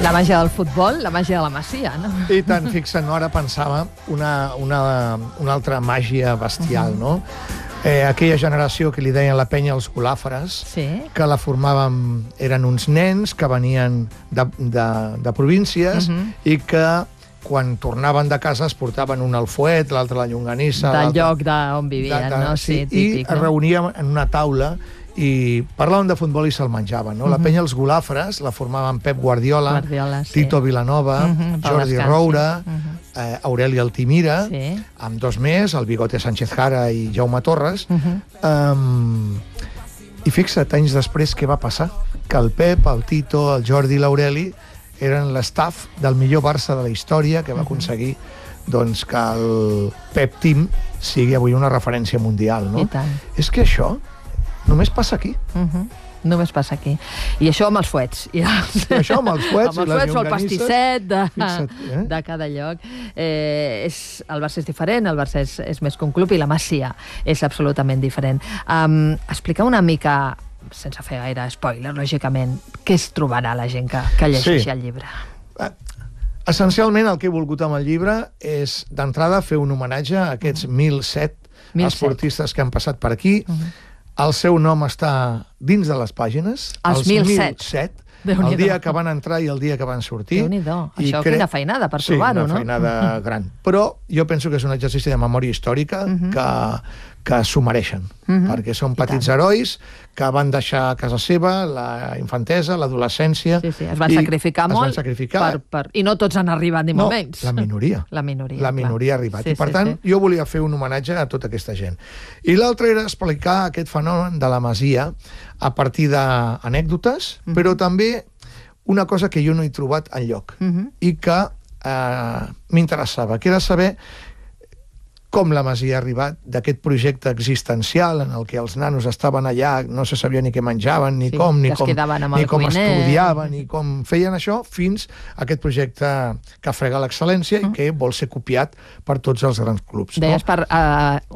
La màgia del futbol, la màgia de la Masia, no? I tant, fixa't, no? Ara pensava una altra màgia bestial, no? Aquella generació que li deien la penya als golàfares, Sí. que la formàvem, eren uns nens que venien de províncies i que quan tornaven de casa es portaven un al fuet, l'altre la llonganissa... Del lloc on vivien, no? Sí, típic. I es reuníem en una taula i parlàvem de futbol i se'l menjaven, no? La penya als golàfres la formaven Pep Guardiola, Sí. Tito Vilanova, Jordi Roura, Aureli Altimira, amb dos més, el Bigote Sánchez Jara i Jaume Torres. I fixa't, anys després, què va passar? Que el Pep, el Tito, el Jordi i l'Aureli eren l'estaf del millor Barça de la història, que va aconseguir doncs, que el Pep Team sigui avui una referència mundial, no? I tant. És que això només passa aquí. Només passa aquí. I això amb els fuets. Això amb els fuets amb els i les fuets o el llonganisses. pastisset de cada lloc. El Barça és diferent, el Barça és més que un club i la Masia és absolutament diferent. Explicar una mica, sense fer gaire spoiler, lògicament, què es trobarà la gent que llegeixi el llibre? Essencialment, el que he volgut amb el llibre és, d'entrada, fer un homenatge a aquests 1.007 esportistes que han passat per aquí. El seu nom està dins de les pàgines. Els 1.007. El dia que van entrar i el dia que van sortir. Déu-n'hi-do. Això, quina feinada per trobar-ho, no? Sí, una feinada gran. Però jo penso que és un exercici de memòria històrica que s'ho mereixen, perquè són petits herois que van deixar a casa seva la infantesa, l'adolescència... Sí, es van sacrificar molt. Es van sacrificar. I no tots han arribat, ni molt menys. La minoria. La minoria, La minoria ha arribat. I, per tant, jo volia fer un homenatge a tota aquesta gent. I l'altre era explicar aquest fenomen de la Masia a partir d'anècdotes, però també una cosa que jo no he trobat enlloc i que m'interessava, que era saber com la Masia ha arribat d'aquest projecte existencial en el que els nanos estaven allà, no se sabia ni què menjaven, ni com estudiaven, ni com feien això, fins a aquest projecte que frega l'excel·lència i que vol ser copiat per tots els grans clubs. Deies per